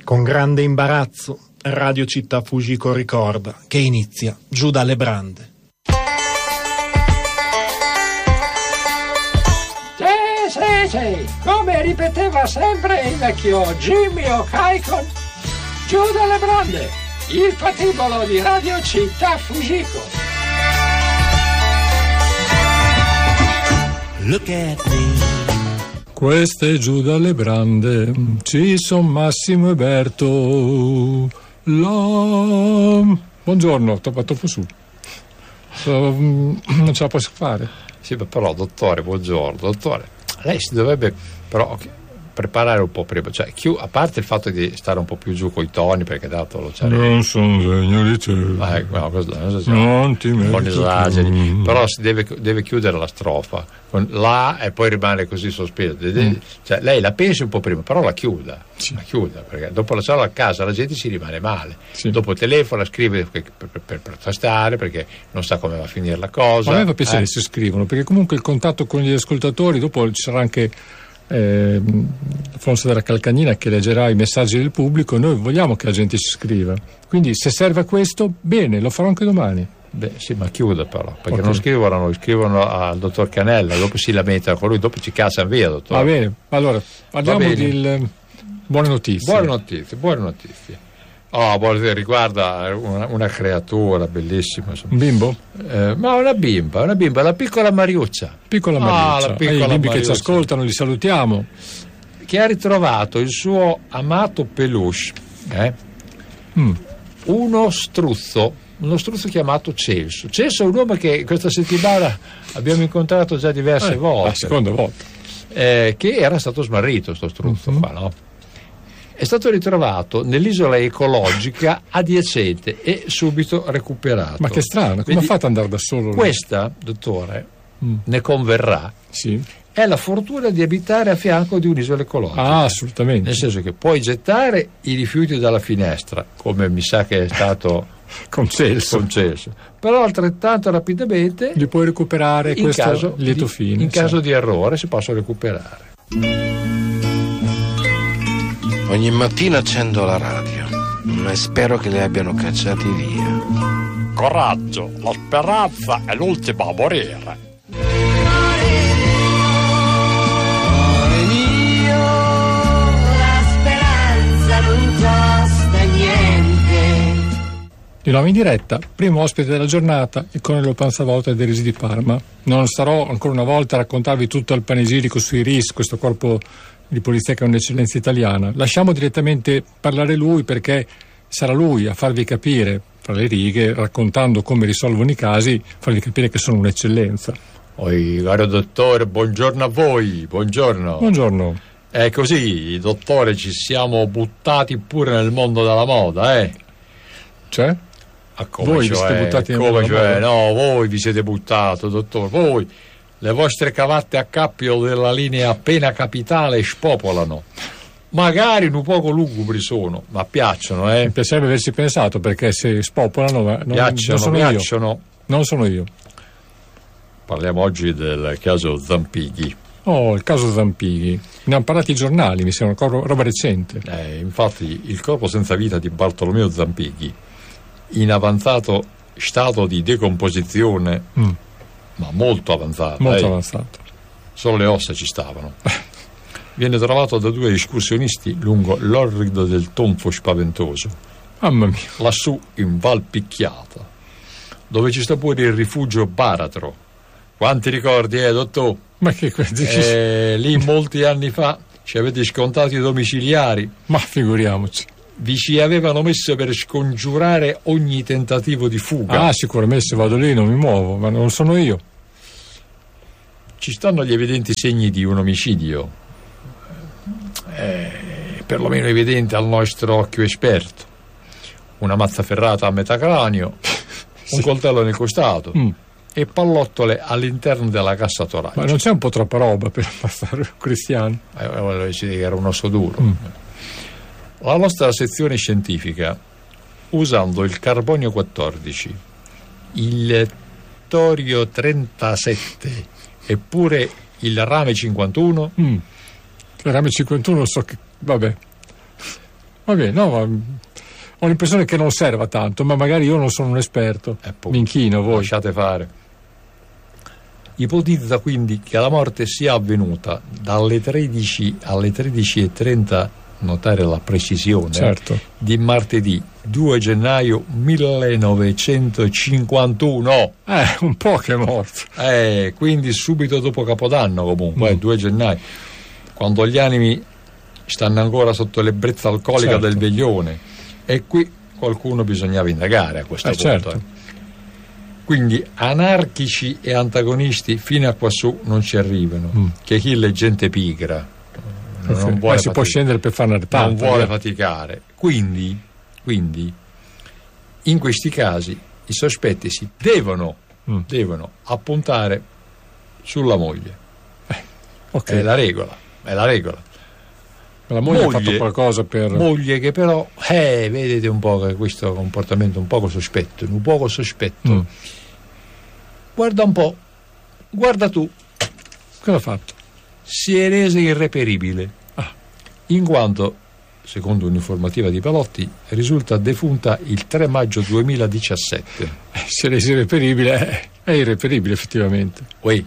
Con grande imbarazzo, Radio Città Fujiko ricorda che inizia Giù dalle brande. Sì, come ripeteva sempre il vecchio Jimmy O'Kaikon, Giù dalle brande, il patibolo di Radio Città Fujiko. Look at me. Queste Giù dalle brande, ci son Massimo e Berto. Buongiorno, troppo su. Non ce la posso fare. Sì, però dottore, buongiorno. Dottore, lei si dovrebbe però preparare un po' prima, cioè a parte il fatto di stare un po' più giù coi toni, perché dato lo c'è. Non sono degno di te. Non ti metti. Non esageri, però si deve chiudere la strofa con la e poi rimane così sospesa. Cioè lei la pensi un po' prima, però la chiuda. Sì. La chiuda, perché dopo lasciarla a casa la gente ci rimane male. Sì. Dopo telefona, scrive per protestare perché non sa come va a finire la cosa. Ma a me fa piacere se scrivono, perché comunque il contatto con gli ascoltatori, dopo ci sarà anche Alfonso della Calcagnina che leggerà i messaggi del pubblico. Noi vogliamo che la gente ci scriva, quindi se serve a questo, bene, lo farò anche domani. Beh sì, ma chiuda però, perché okay. Non scrivono a noi, scrivono al dottor Canella, dopo si lamentano con lui, dopo ci cacciano via, dottore. Va bene, allora parliamo di buone notizie. Buone notizie. Riguarda una creatura bellissima. Un bimbo? Ma una bimba, la piccola Mariuccia. Piccola Mariuccia. I bimbi che ci ascoltano, li salutiamo. Che ha ritrovato il suo amato peluche. Uno struzzo chiamato Celso. Celso è un uomo che questa settimana abbiamo incontrato già diverse volte. La seconda volta. Che era stato smarrito, sto struzzo qua, no? È stato ritrovato nell'isola ecologica adiacente e subito recuperato. Ma che strano, come ha fatto ad andare da solo? Questa, dottore, ne converrà, sì, è la fortuna di abitare a fianco di un'isola ecologica. Ah, assolutamente. Nel senso che puoi gettare i rifiuti dalla finestra, come mi sa che è stato concesso. Però altrettanto rapidamente li puoi recuperare, questo lieto fine. In caso di errore si possono recuperare. Ogni mattina accendo la radio, ma spero che li abbiano cacciati via. Coraggio, la speranza è l'ultima a morire. Amore mio, la speranza non costa niente. Di nuovo in diretta, primo ospite della giornata, il colonnello Panzavoto dei Risi di Parma. Non starò ancora una volta a raccontarvi tutto il panegirico sui RIS, questo corpo di polizia che è un'eccellenza italiana. Lasciamo direttamente parlare lui, perché sarà lui a farvi capire, fra le righe, raccontando come risolvono i casi, farvi capire che sono un'eccellenza. Caro dottore, buongiorno a voi, buongiorno. È così, dottore, ci siamo buttati pure nel mondo della moda, Cioè? Voi vi siete buttati nel mondo della moda? No, voi vi siete buttato, dottore, voi. Le vostre cravatte a cappio della linea appena capitale spopolano. Magari un poco lugubri sono, ma piacciono, Mi piacerebbe averci pensato, perché se spopolano non sono io. Parliamo oggi del caso Zampighi. Il caso Zampighi. Ne hanno parlato i giornali, mi sembra roba recente. Infatti il corpo senza vita di Bartolomeo Zampighi, in avanzato stato di decomposizione, ma molto avanzato. Solo le ossa ci stavano. Viene trovato da 2 escursionisti lungo l'orrido del tonfo spaventoso. Mamma mia. Lassù in Val Picchiata, dove ci sta pure il rifugio Baratro. Quanti ricordi, dottor? Ma che lì molti anni fa ci avete scontato i domiciliari. Ma figuriamoci. Vi ci avevano messo per scongiurare ogni tentativo di fuga. Sicuramente se vado lì non mi muovo, ma non sono io. Ci stanno gli evidenti segni di un omicidio, perlomeno evidente al nostro occhio esperto. Una mazza ferrata a metà cranio, un coltello nel costato e pallottole all'interno della cassa toracica. Ma non c'è un po' troppa roba per passare un cristiano? Era un osso duro. La nostra sezione scientifica, usando il carbonio 14, il torio 37 eppure il rame 51. Il rame 51 so che... vabbè. Va bene, no, ho l'impressione che non serva tanto, ma magari io non sono un esperto. Mi inchino, voi. Lasciate fare. Ipotizza quindi che la morte sia avvenuta dalle 13 alle 13:30, notare la precisione, certo, di martedì 2 gennaio 1951. Un po' che è morto. Quindi subito dopo Capodanno comunque, 2 gennaio, quando gli animi stanno ancora sotto l'ebbrezza alcolica, certo, del veglione. E qui qualcuno bisognava indagare a questo punto. Certo. Quindi anarchici e antagonisti fino a quassù non ci arrivano, che chi è gente pigra. Non vuole si può scendere per fare una retata, non vuole faticare. Quindi in questi casi i sospetti si devono appuntare sulla moglie. Okay. È la regola. La moglie ha fatto qualcosa per... Moglie che però, vedete un po' che questo comportamento un poco sospetto. Guarda un po', guarda tu. Cosa ha fatto? Si è resa irreperibile, in quanto, secondo un'informativa di Palotti, risulta defunta il 3 maggio 2017. Si è resa irreperibile, è irreperibile effettivamente.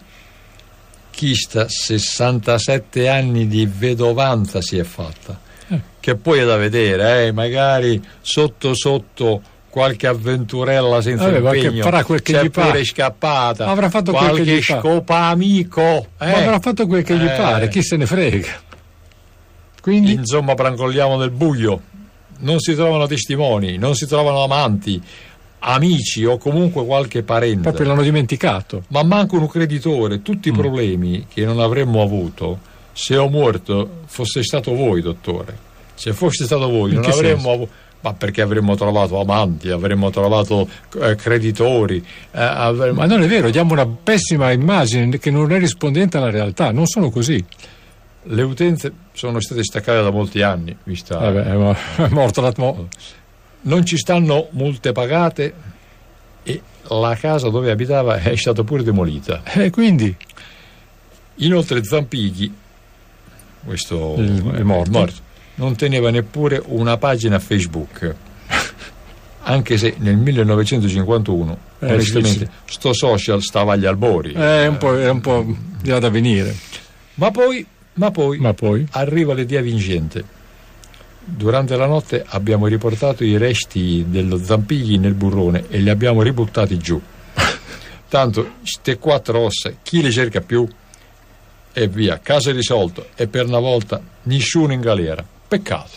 Chi sta 67 anni di vedovanza si è fatta, che poi è da vedere, magari sotto qualche avventurella senza impegno, farà quel che gli pare, scappata, avrà fatto qualche quel che scopa amico, avrà fatto quel che gli pare, chi se ne frega. Quindi insomma brancolliamo nel buio, non si trovano testimoni, non si trovano amanti, amici o comunque qualche parente, proprio l'hanno dimenticato, ma manca un creditore. Tutti i problemi che non avremmo avuto se ho morto fosse stato voi, dottore. Se fosse stato voi non avremmo avuto, ma perché avremmo trovato amanti, avremmo trovato creditori, ma non è vero, diamo una pessima immagine che non è rispondente alla realtà. Non sono così. Le utenze sono state staccate da molti anni, vista ma è morto non ci stanno multe pagate e la casa dove abitava è stata pure demolita. Quindi inoltre Zampighi, questo è morto, non teneva neppure una pagina Facebook, anche se nel 1951 onestamente sto social stava agli albori. È un po' di là da venire. Ma poi arriva l'idea vincente. Durante la notte abbiamo riportato i resti dello Zampighi nel burrone e li abbiamo ributtati giù. Tanto ste 4 ossa chi le cerca più? E via, caso risolto, e per una volta nessuno in galera. Peccato.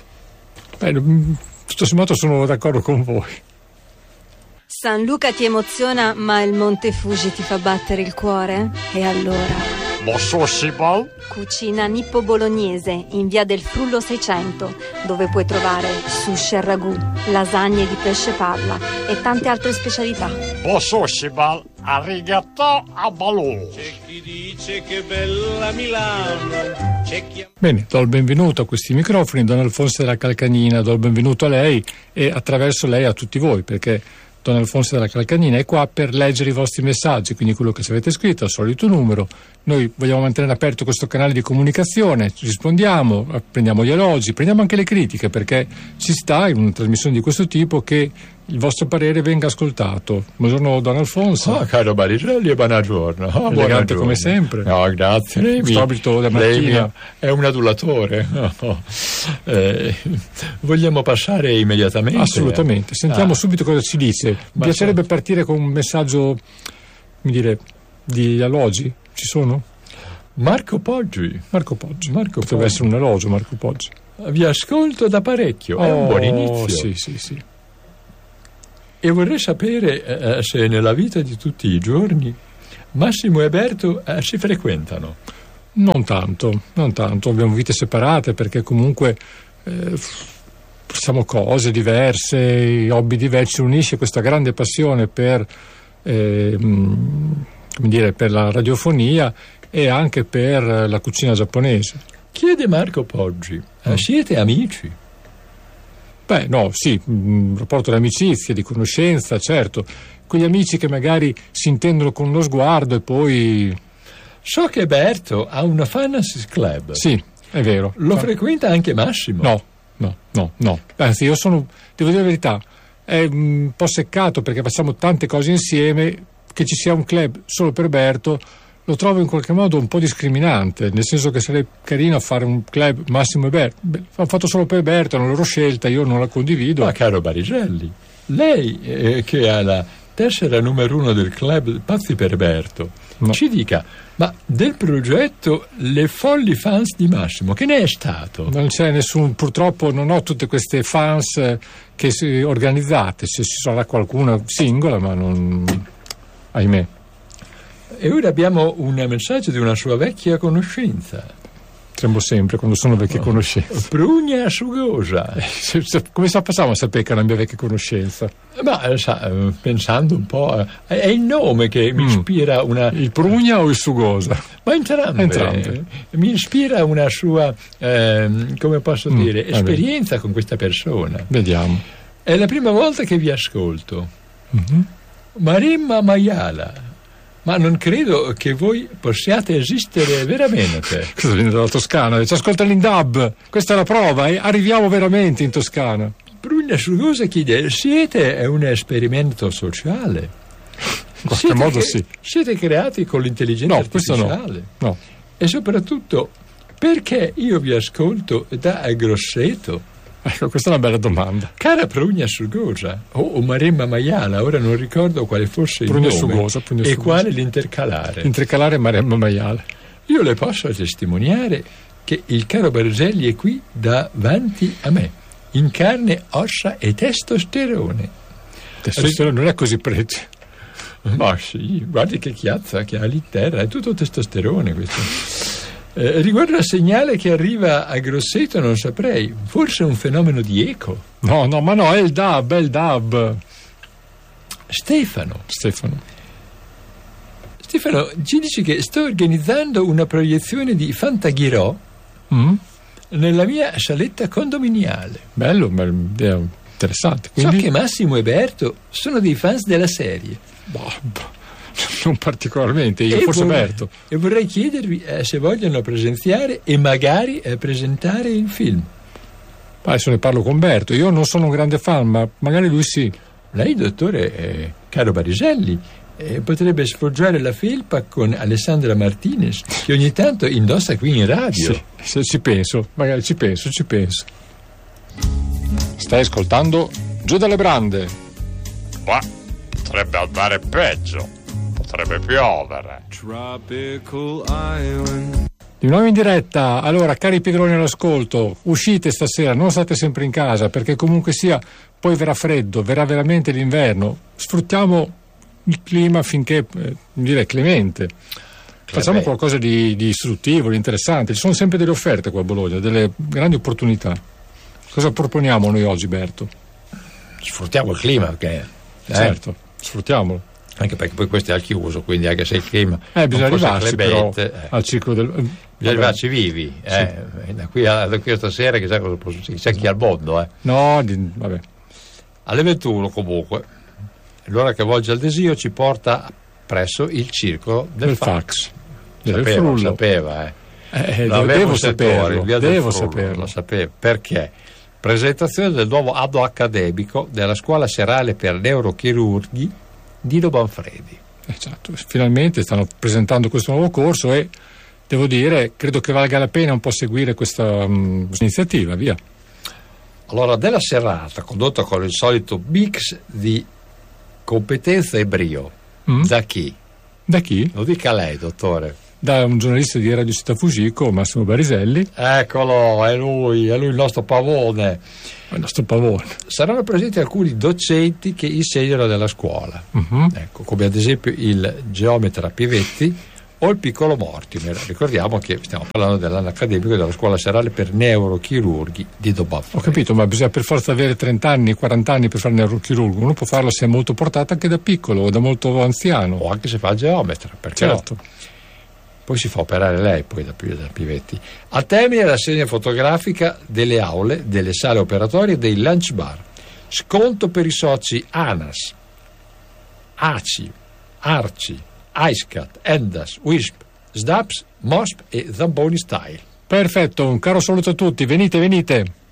Tutto sommato sono d'accordo con voi. San Luca ti emoziona, ma il Monte Fuji ti fa battere il cuore? E allora? Lo sushi ball? Cucina Nippo Bolognese in via del Frullo 600, dove puoi trovare sushi al ragù, lasagne di pesce palla e tante altre specialità. Lo sushi ball, arigato a balù. C'è chi dice che bella Milano. Bene, do il benvenuto a questi microfoni, Don Alfonso della Calcagnina, do il benvenuto a lei e attraverso lei a tutti voi, perché Don Alfonso della Calcagnina è qua per leggere i vostri messaggi, quindi quello che ci avete scritto al solito numero. Noi vogliamo mantenere aperto questo canale di comunicazione, rispondiamo, prendiamo gli elogi, prendiamo anche le critiche, perché ci sta in una trasmissione di questo tipo che il vostro parere venga ascoltato. Buongiorno Don Alfonso. Caro Baricelli, buongiorno. Elegante come sempre. No, grazie. Stabilito da mattina. È un adulatore. Vogliamo passare immediatamente? Assolutamente. Sentiamo subito cosa ci dice. Mi piacerebbe partire con un messaggio, come dire, di elogi. Ci sono? Marco Poggi. Potrebbe essere un elogio, Marco Poggi. Vi ascolto da parecchio. È un buon inizio. Sì. E vorrei sapere se nella vita di tutti i giorni Massimo e Berto si frequentano. Non tanto. Abbiamo vite separate perché comunque facciamo cose diverse, hobby diversi. Unisce questa grande passione per per la radiofonia e anche per la cucina giapponese. Chiede Marco Poggi, siete amici? Un rapporto di amicizia, di conoscenza, certo. Quegli amici che magari si intendono con uno sguardo e poi... So che Berto ha una Fantasy Club. Sì, è vero. Lo frequenta anche Massimo? No, Anzi, io devo dire la verità, è un po' seccato perché facciamo tante cose insieme. Che ci sia un club solo per Berto lo trovo in qualche modo un po' discriminante, nel senso che sarebbe carino fare un club Massimo e Berto. Ho fatto solo per Berto, è una loro scelta, io non la condivido. Ma caro Barigelli, lei che ha la tessera numero 1 del club Pazzi per Berto, ci dica, ma del progetto Le Folli Fans di Massimo, che ne è stato? Non c'è nessun, purtroppo non ho tutte queste fans che organizzate, se ci sarà qualcuna singola, ma non, ahimè. E ora abbiamo un messaggio di una sua vecchia conoscenza. Trembo sempre quando sono vecchie conoscenze. Prugna Sugosa. Come facciamo a sapere che è una mia vecchia conoscenza? Ma pensando un po', è il nome che mi ispira una... Il Prugna o il Sugosa? Ma entrambe. Mi ispira una sua, come posso dire, esperienza con questa persona. Vediamo. È la prima volta che vi ascolto. Marimma Maiala. Ma non credo che voi possiate esistere veramente. Cosa viene dalla Toscana? Ci ascolta l'Indab. Questa è la prova, arriviamo veramente in Toscana. Prugna Sugosa chiede: siete un esperimento sociale? In qualche modo sì. Siete creati con l'intelligenza artificiale? No. E soprattutto, perché io vi ascolto da Grosseto? Ecco, questa è una bella domanda. Cara Prugna Sugosa o Maremma Maiala, ora non ricordo quale fosse Prugna il nome Sugosa, e quale l'intercalare. Intercalare Maremma Maiala. Io le posso testimoniare che il caro Barigelli è qui davanti a me, in carne, ossa e testosterone. Testosterone non è così prete. Ma sì, guardi che chiazza che ha lì terra, è tutto testosterone questo. Riguardo al segnale che arriva a Grosseto non saprei, forse un fenomeno di eco. No, è il DAB. Stefano, ci dici che sto organizzando una proiezione di Fantaghirò nella mia saletta condominiale. Bello, interessante. Quindi... So che Massimo e Berto sono dei fans della serie. Non particolarmente, io forse Berto. E vorrei chiedervi se vogliono presenziare e magari presentare il film. Adesso ne parlo con Berto, io non sono un grande fan, ma magari lui sì. Lei, dottore, caro Barigelli, potrebbe sfoggiare la felpa con Alessandra Martinez, che ogni tanto indossa qui in radio. Sì, ci penso, magari ci penso. Stai ascoltando Giù dalle Brande. Ma potrebbe andare peggio. Potrebbe piovere. Di nuovo in diretta. Allora, cari pigroni all'ascolto, uscite stasera, non state sempre in casa, perché comunque sia poi verrà freddo, verrà veramente l'inverno. Sfruttiamo il clima finché direi clemente. Facciamo qualcosa di istruttivo, di interessante. Ci sono sempre delle offerte qua a Bologna, delle grandi opportunità. Cosa proponiamo noi oggi, Berto? Sfruttiamo il clima, perché certo, sfruttiamolo. Anche perché poi questo è al chiuso, quindi anche se il clima bisogna arrivarci però al ciclo del bisogna arrivarci vivi, sì. da qui a stasera chissà cosa posso dire, c'è chi al mondo vabbè. Alle 21 comunque l'ora che volge al desio ci porta presso il circolo del fax. Sapeva devo saperlo. Perché presentazione del nuovo anno accademico della scuola serale per neurochirurghi Dino Manfredi. Esatto, finalmente stanno presentando questo nuovo corso e devo dire, credo che valga la pena un po' seguire questa iniziativa, via. Allora, della serata, condotta con il solito mix di competenza e brio, da chi? Da chi? Lo dica lei, dottore. Da un giornalista di Radio Città Fugico, Massimo Bariselli. Eccolo, è lui il nostro pavone. Il nostro pavone. Saranno presenti alcuni docenti che insegnano nella scuola, ecco, come ad esempio il geometra Pivetti o il piccolo Mortimer. Ricordiamo che stiamo parlando dell'anno accademico della scuola serale per neurochirurghi di Manfredi. Ho capito, ma bisogna per forza avere 30 anni, 40 anni per fare neurochirurgo. Uno può farlo se è molto portato anche da piccolo o da molto anziano. O anche se fa il geometra, perché certo. No? Poi si fa operare lei poi da Pivetti. A termine la segna fotografica delle aule, delle sale operatorie e dei lunch bar. Sconto per i soci ANAS, ACI, ARCI, ISCAT, ENDAS, WISP, SDAPS, MOSP e Zamboni Style. Perfetto, un caro saluto a tutti, venite.